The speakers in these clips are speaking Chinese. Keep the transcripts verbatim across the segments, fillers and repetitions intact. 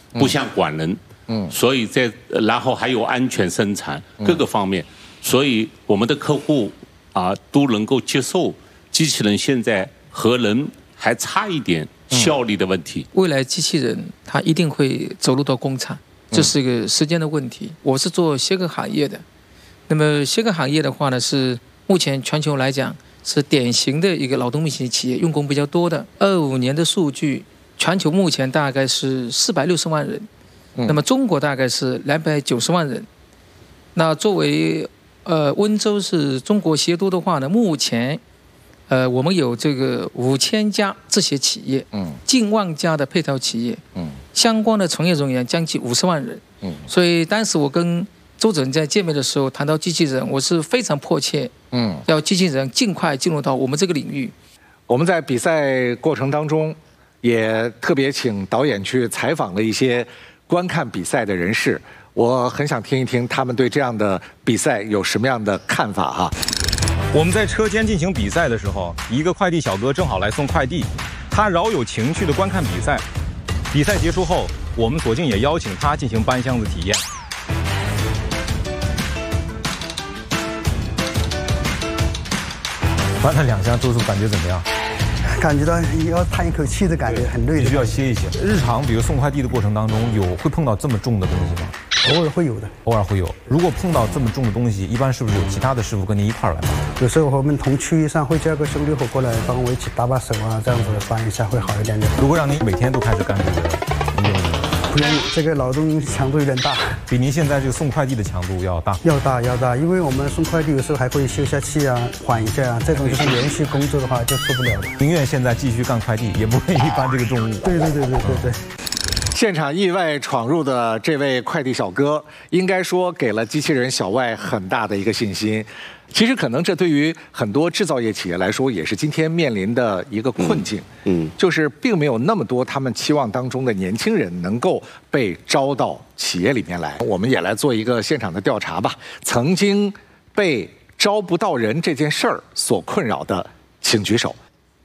不像管人，嗯，所以在然后还有安全生产各个方面，所以我们的客户啊都能够接受机器人现在和人还差一点效率的问题。 未来机器人它一定会走入到工厂，这是一个时间的问题。我是做协和行业的，那么协和行业的话呢，是目前全球来讲是典型的一个劳动密集企业，用工比较多的。二五年的数据，全球目前大概是四百六十万人，那么中国大概是两百九十万人。那作为呃温州是中国协都的话呢，目前呃我们有这个五千家这些企业，嗯，近万家的配套企业，嗯，相关的从业人员将近五十万人，嗯，所以当时我跟周主任在见面的时候谈到机器人，我是非常迫切，嗯，要机器人尽快进入到我们这个领域。 我们在比赛过程当中，也特别请导演去采访了一些观看比赛的人士，我很想听一听他们对这样的比赛有什么样的看法哈。 我们在车间进行比赛的时候，一个快递小哥正好来送快递，他饶有情趣地观看比赛。比赛结束后，我们索性也邀请他进行搬箱子体验。搬了两箱，周叔感觉怎么样？ 感觉到要叹一口气的感觉，很累， 必须要歇一歇。日常比如送快递的过程当中，有会碰到这么重的东西吗？ 偶尔会有的， 偶尔会有。如果碰到这么重的东西，一般是不是有其他的师傅跟您一块儿来搬？ 有时候我们同区域上会叫个兄弟伙过来帮我一起搭把手啊，这样子搬一下会好一点点。 如果让您每天都开始干这个，您愿意吗？ 不愿意，这个劳动强度有点大， 比您现在这个送快递的强度要大。 要大要大，因为我们送快递有时候还会休下气啊，缓一下啊，这种就是连续工作的话就受不了了。 宁愿现在继续干快递，也不愿意搬这个重物。 对对对对对对。 现场意外闯入的这位快递小哥，应该说给了机器人小外很大的一个信心。其实可能这对于很多制造业企业来说，也是今天面临的一个困境。嗯，嗯就是并没有那么多他们期望当中的年轻人能够被招到企业里面来。我们也来做一个现场的调查吧。曾经被招不到人这件事儿所困扰的，请举手。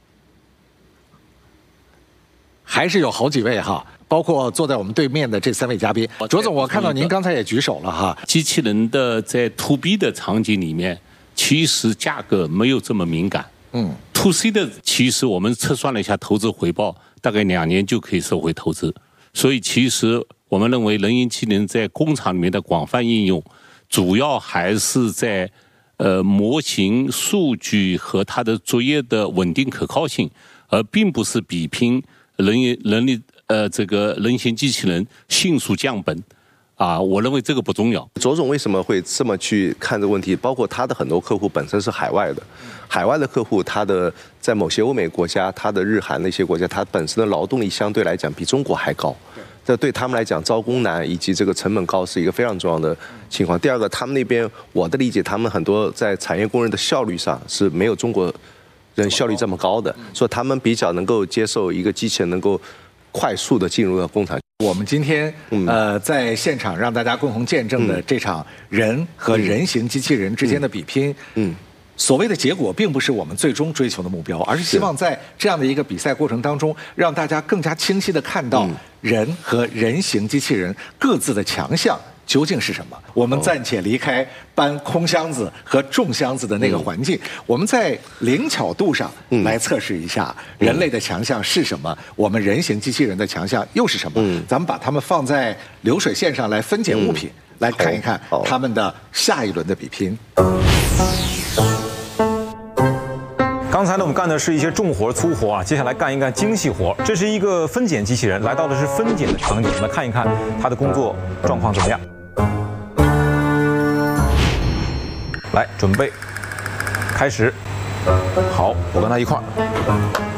还是有好几位哈。包括坐在我们对面的这三位嘉宾，卓总，我看到您刚才也举手了哈。 机器人的在 to B 的场景里面，其实价格没有这么敏感。嗯 ，to C 的其实我们测算了一下投资回报，大概两年就可以收回投资。所以其实我们认为人形机器人在工厂里面的广泛应用，主要还是在呃模型、数据和它的作业的稳定可靠性，而并不是比拼人人力。呃，这个人形机器人迅速降本，啊，我认为这个不重要。 卓总为什么会这么去看这个问题？包括他的很多客户本身是海外的，海外的客户，他的在某些欧美国家，他的日韩的一些国家，他本身的劳动力相对来讲比中国还高。这对他们来讲，招工难以及这个成本高是一个非常重要的情况。第二个，他们那边我的理解，他们很多在产业工人的效率上是没有中国人效率这么高的，所以他们比较能够接受一个机器人能够快速的进入到工厂。 我们今天呃在现场让大家共同见证的这场人和人形机器人之间的比拼，嗯，所谓的结果并不是我们最终追求的目标，而是希望在这样的一个比赛过程当中，让大家更加清晰地看到人和人形机器人各自的强项究竟是什么？我们暂且离开搬空箱子和重箱子的那个环境，嗯、我们在灵巧度上来测试一下人类的强项是什么，嗯、我们人形机器人的强项又是什么？嗯、咱们把它们放在流水线上来分解物品，嗯、来看一看他们的下一轮的比拼。 刚才呢，我们干的是一些重活、粗活啊，接下来干一干精细活。这是一个分拣机器人，来到的是分拣的场景，来看一看它的工作状况怎么样。来，准备，开始。好，我跟他一块儿。